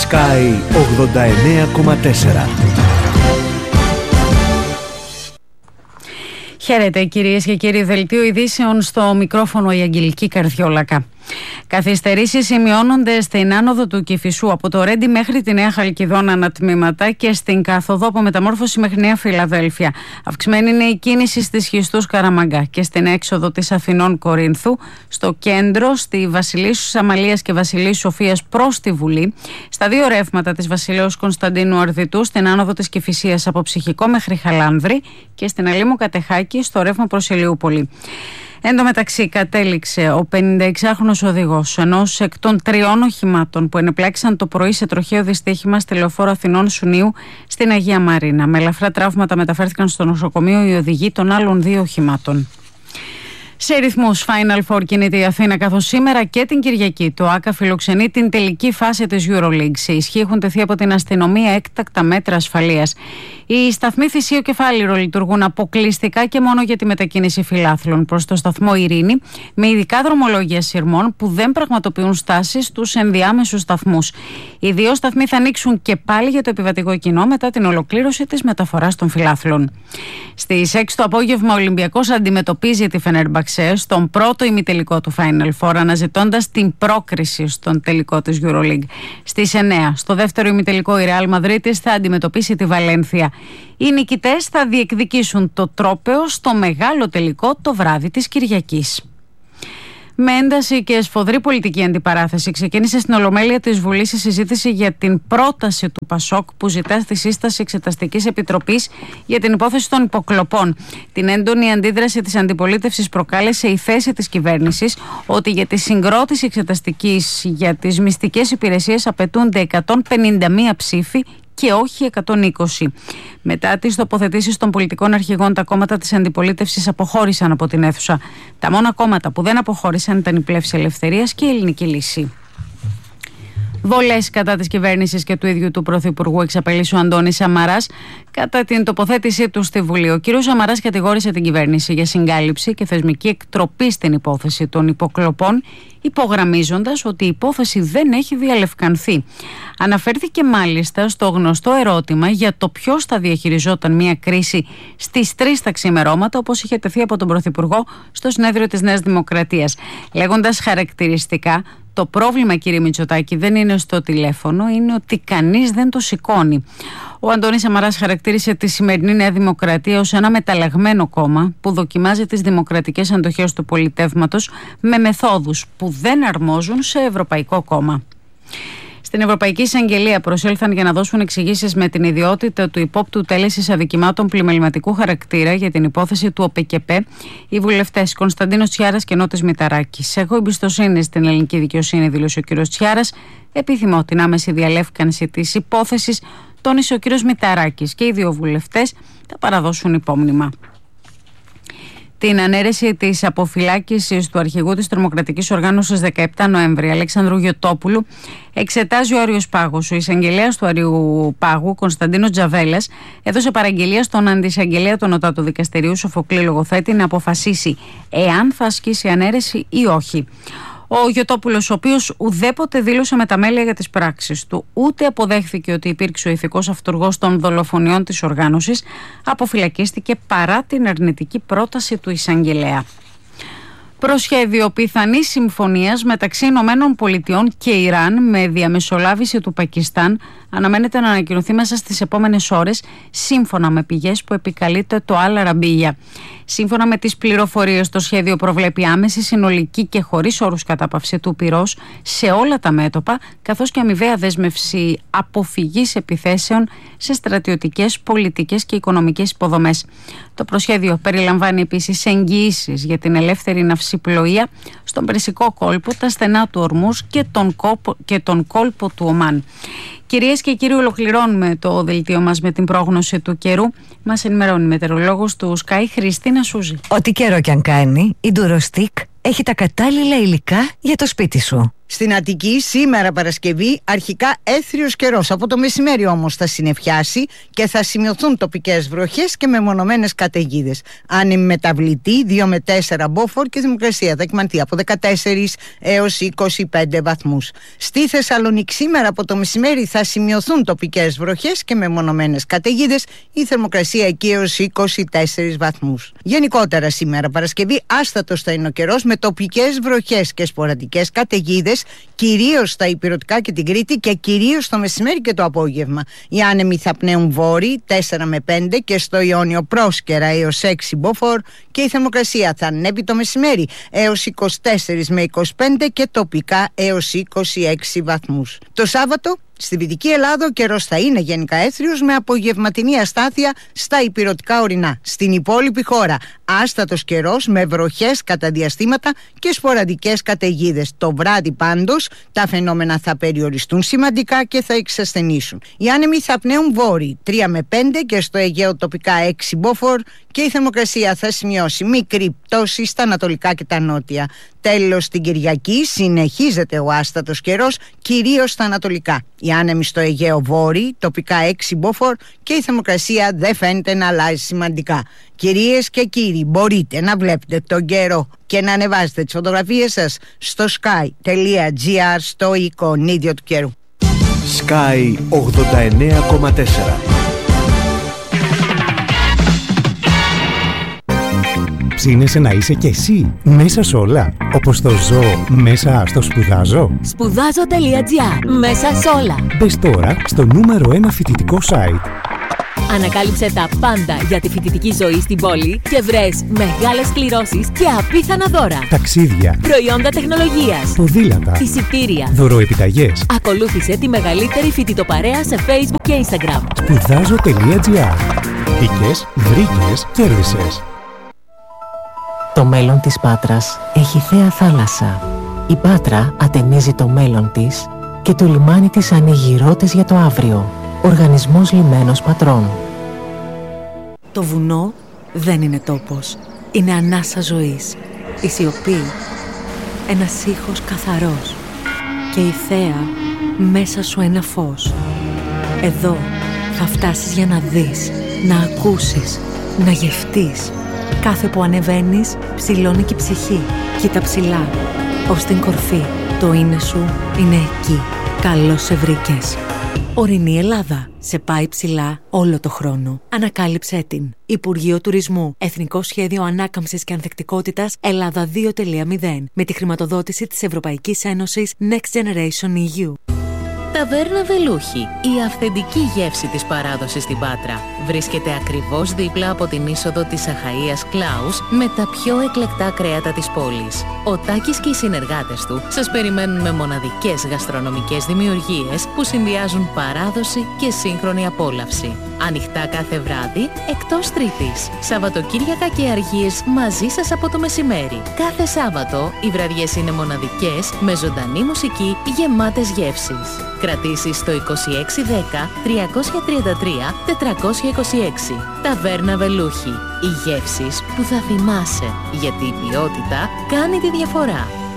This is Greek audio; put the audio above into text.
Sky 89,4. Χαίρετε κυρίες και κύριοι, δελτίο ειδήσεων στο μικρόφωνο η Αγγελική Καρδιόλακα. Καθυστερήσεις σημειώνονται στην άνοδο του Κηφισού από το Ρέντι μέχρι τη Νέα Χαλκιδόνα ανατμήματα και στην καθοδό από Μεταμόρφωση μέχρι Νέα Φιλαδέλφια. Αυξημένη είναι η κίνηση στις Χιστούς Καραμαγκά και στην έξοδο της Αθηνών Κορίνθου, στο κέντρο, στη Βασιλίσσου Σαμαλίας και Βασιλίσσου Σοφίας προς τη Βουλή, στα δύο ρεύματα της Βασιλέως Κωνσταντίνου Αρδιτού, στην άνοδο της Κηφισίας από Ψυχικό μέχρι Χαλάνδρη και στην Αλήμου Κατεχάκη στο ρεύμα προς Ηλιούπολη. Εν τω μεταξύ, κατέληξε ο 56χρονος οδηγός ενός εκ των 3 οχημάτων που ενεπλάξαν το πρωί σε τροχαίο δυστύχημα στη λεωφόρο Αθηνών Σουνίου στην Αγία Μαρίνα. Με ελαφρά τραύματα μεταφέρθηκαν στο νοσοκομείο οι οδηγοί των άλλων 2 οχημάτων. Σε ρυθμούς Final Four κινείται η Αθήνα, καθώς σήμερα και την Κυριακή το ΆΚΑ φιλοξενεί την τελική φάση της EuroLeague. Σε ισχύ έχουν τεθεί από την αστυνομία έκτακτα μέτρα ασφαλείας. Οι σταθμοί Θησίου και Φάληρο λειτουργούν αποκλειστικά και μόνο για τη μετακίνηση φιλάθλων προς το σταθμό Ειρήνη, με ειδικά δρομολόγια σειρμών που δεν πραγματοποιούν στάσεις στους ενδιάμεσους σταθμούς. Οι 2 σταθμοί θα ανοίξουν και πάλι για το επιβατικό κοινό μετά την ολοκλήρωση της μεταφοράς των φιλάθλων. Στις 6 το απόγευμα ο Ολυμπιακός αντιμετωπίζει τη Φενέρμπαξε στον πρώτο ημιτελικό του Final Four, αναζητώντας την πρόκριση στον τελικό της EuroLeague. Στις 9 στο δεύτερο ημιτελικό η Ρεάλ Μαδρίτης θα αντιμετωπίσει τη Βαλένθια. Οι νικητές θα διεκδικήσουν το τρόπαιο στο μεγάλο τελικό το βράδυ της Κυριακής. Με ένταση και σφοδρή πολιτική αντιπαράθεση ξεκίνησε στην Ολομέλεια της Βουλής η συζήτηση για την πρόταση του ΠΑΣΟΚ που ζητά στη σύσταση Εξεταστικής Επιτροπής για την υπόθεση των υποκλοπών. Την έντονη αντίδραση της αντιπολίτευσης προκάλεσε η θέση της κυβέρνησης ότι για τη συγκρότηση εξεταστικής για τις μυστικές υπηρεσίες απαιτούνται 151 ψήφοι και όχι 120. Μετά τις τοποθετήσεις των πολιτικών αρχηγών, τα κόμματα της αντιπολίτευσης αποχώρησαν από την αίθουσα. Τα μόνα κόμματα που δεν αποχώρησαν ήταν η Πλεύση Ελευθερίας και η Ελληνική Λύση. Βολές κατά της κυβέρνησης και του ίδιου του Πρωθυπουργού εξαπελύσει ο Αντώνης Σαμαράς κατά την τοποθέτησή του στη Βουλή. Ο κ. Σαμαράς κατηγόρησε την κυβέρνηση για συγκάλυψη και θεσμική εκτροπή στην υπόθεση των υποκλοπών, υπογραμμίζοντας ότι η υπόθεση δεν έχει διαλευκανθεί. Αναφέρθηκε μάλιστα στο γνωστό ερώτημα για το ποιος θα διαχειριζόταν μια κρίση στις 3 τα ξημερώματα, όπως είχε τεθεί από τον Πρωθυπουργό στο συνέδριο της Νέας Δημοκρατίας, λέγοντας χαρακτηριστικά: το πρόβλημα, κύριε Μητσοτάκη, δεν είναι στο τηλέφωνο, είναι ότι κανείς δεν το σηκώνει. Ο Αντώνης Σαμαράς χαρακτήρισε τη σημερινή Νέα Δημοκρατία ως ένα μεταλλαγμένο κόμμα που δοκιμάζει τις δημοκρατικές αντοχές του πολιτεύματος με μεθόδους που δεν αρμόζουν σε ευρωπαϊκό κόμμα. Στην Ευρωπαϊκή Εισαγγελία προσήλθαν για να δώσουν εξηγήσεις με την ιδιότητα του υπόπτου τέλεσης αδικημάτων πλημεληματικού χαρακτήρα για την υπόθεση του ΟΠΕΚΕΠΕ οι βουλευτές Κωνσταντίνος Τσιάρας και Νότης Μηταράκης. Έχω εμπιστοσύνη στην ελληνική δικαιοσύνη, δήλωσε ο κ. Τσιάρας. Επιθυμώ την άμεση διαλεύκανση της υπόθεσης, τόνισε ο κ. Μηταράκης, και οι 2 βουλευτές θα παραδώσουν υπόμνημα. Την ανέρεση της αποφυλάκησης του αρχηγού της τρομοκρατικής οργάνωσης 17 Νοέμβρη, Αλέξανδρου Γιωτόπουλου, εξετάζει ο Άριος Πάγος. Ο εισαγγελέας του Αριού Πάγου, Κωνσταντίνος Τζαβέλας, έδωσε παραγγελία στον αντισαγγελέα του Ανωτάτου Δικαστηρίου, Σοφοκλή Λογοθέτη, να αποφασίσει εάν θα ασκήσει ανέρεση ή όχι. Ο Γιωτόπουλος, ο οποίος ουδέποτε δήλωσε μεταμέλεια για τις πράξεις του, ούτε αποδέχθηκε ότι υπήρξε ο ηθικός αυτουργός των δολοφονιών της οργάνωσης, αποφυλακίστηκε παρά την αρνητική πρόταση του εισαγγελέα. Προσχέδιο πιθανής συμφωνίας μεταξύ Ηνωμένων Πολιτειών και Ιράν με διαμεσολάβηση του Πακιστάν αναμένεται να ανακοινωθεί μέσα στις επόμενες ώρες, σύμφωνα με πηγές που επικαλείται το Al Arabiya. Σύμφωνα με τις πληροφορίες, το σχέδιο προβλέπει άμεση, συνολική και χωρίς όρους κατάπαυση του πυρός σε όλα τα μέτωπα, καθώς και αμοιβαία δέσμευση αποφυγής επιθέσεων σε στρατιωτικές, πολιτικές και οικονομικές υποδομές. Το προσχέδιο περιλαμβάνει επίσης εγγυήσεις για την ελεύθερη ναυσιπλοεία στον Περσικό κόλπο, τα στενά του Ορμούς και τον κόλπο του Ομάν. Κυρίες και κύριοι, ολοκληρώνουμε το δελτίο μας με την πρόγνωση του καιρού. Μας ενημερώνει η μετεωρολόγος του Sky, Χριστίνα Σούζη. Ό,τι καιρό κι αν κάνει, η Durostic έχει τα κατάλληλα υλικά για το σπίτι σου. Στην Αττική σήμερα Παρασκευή αρχικά έθριος καιρός. Από το μεσημέρι όμως θα συννεφιάσει και θα σημειωθούν τοπικές βροχές και μεμονωμένες καταιγίδες. Άνεμη μεταβλητή 2 με 4 μποφόρ και θερμοκρασία θα κυμανθεί από 14 έως 25 βαθμούς. Στη Θεσσαλονίκη σήμερα από το μεσημέρι θα σημειωθούν τοπικές βροχές και μεμονωμένες καταιγίδες. Η θερμοκρασία εκεί έως 24 βαθμούς. Γενικότερα σήμερα Παρασκευή άστατος θα είναι ο καιρός με τοπικές βροχές και σποραδικές καταιγίδες, κυρίως στα Ηπειρωτικά και την Κρήτη και κυρίως το μεσημέρι και το απόγευμα. Οι άνεμοι θα πνέουν βόρειοι 4 με 5 και στο Ιόνιο πρόσκαιρα έως 6 μποφόρ και η θερμοκρασία θα ανέβει το μεσημέρι έως 24 με 25 και τοπικά έως 26 βαθμούς. Το Σάββατο στη Δυτική Ελλάδα ο καιρός θα είναι γενικά έθριος με απογευματινή αστάθεια στα ηπειρωτικά ορεινά. Στην υπόλοιπη χώρα άστατος καιρός με βροχές κατά διαστήματα και σποραδικές καταιγίδες. Το βράδυ πάντως τα φαινόμενα θα περιοριστούν σημαντικά και θα εξασθενήσουν. Οι άνεμοι θα πνέουν βόρειοι 3 με 5 και στο Αιγαίο τοπικά 6 μποφόρ και η θερμοκρασία θα σημειώσει μικρή πτώση στα ανατολικά και τα νότια. Τέλος, την Κυριακή συνεχίζεται ο άστατος καιρός, κυρίως στα ανατολικά. Οι άνεμοι στο Αιγαίο βόρειοι, τοπικά 6 μποφόρ και η θερμοκρασία δεν φαίνεται να αλλάζει σημαντικά. Κυρίες και κύριοι, μπορείτε να βλέπετε τον καιρό και να ανεβάζετε τις φωτογραφίες σας στο sky.gr στο εικονίδιο του καιρού. Sky 89,4. Ψήνεσαι να είσαι κι εσύ μέσα σ' όλα, όπως το ζω μέσα στο σπουδάζω. Σπουδάζω.gr. Μέσα σ' όλα. Μπες τώρα στο νούμερο 1 φοιτητικό site. Ανακάλυψε τα πάντα για τη φοιτητική ζωή στην πόλη και βρες μεγάλες κληρώσεις και απίθανα δώρα. Ταξίδια, προϊόντα τεχνολογίας, ποδήλατα, εισιτήρια, δωροεπιταγές. Ακολούθησε τη μεγαλύτερη φοιτητοπαρέα σε Facebook και Instagram. Σπουδάζω.gr. Μπήκες, βρήκες, κέρδισες. Το μέλλον της Πάτρας έχει θέα θάλασσα. Η Πάτρα ατενίζει το μέλλον της και το λιμάνι της ανοίγει ρότες για το αύριο. Οργανισμός Λιμένος Πατρών. Το βουνό δεν είναι τόπος. Είναι ανάσα ζωής. Η σιωπή, ένας ήχος καθαρός. Και η θέα μέσα σου ένα φως. Εδώ θα φτάσεις για να δεις, να ακούσεις, να γευτείς. Κάθε που ανεβαίνεις, ψηλώνει και η ψυχή. Κοίτα ψηλά, ως την κορφή. Το είναι σου είναι εκεί. Καλώς σε βρήκες. Ορεινή Ελλάδα. Σε πάει ψηλά όλο το χρόνο. Ανακάλυψέ την. Υπουργείο Τουρισμού. Εθνικό Σχέδιο Ανάκαμψης και Ανθεκτικότητας Ελλάδα 2.0. Με τη χρηματοδότηση της Ευρωπαϊκής Ένωσης Next Generation EU. Ταβέρνα Βελούχη, η αυθεντική γεύση της παράδοσης στην Πάτρα. Βρίσκεται ακριβώς δίπλα από την είσοδο της Αχαΐας Κλάους με τα πιο εκλεκτά κρέατα της πόλης. Ο Τάκης και οι συνεργάτες του σας περιμένουν με μοναδικές γαστρονομικές δημιουργίες που συνδυάζουν παράδοση και σύγχρονη απόλαυση. Ανοιχτά κάθε βράδυ, εκτός Τρίτης. Σαββατοκύριακα και αργίες μαζί σας από το μεσημέρι. Κάθε Σάββατο οι βραδιές είναι μοναδικές με ζωντανή μουσική γεμάτες γεύσεις. Κρατήσεις στο 2610 333 426. Ταβέρνα Βελούχη. Οι γεύσεις που θα θυμάσαι, γιατί η ποιότητα κάνει τη διαφορά.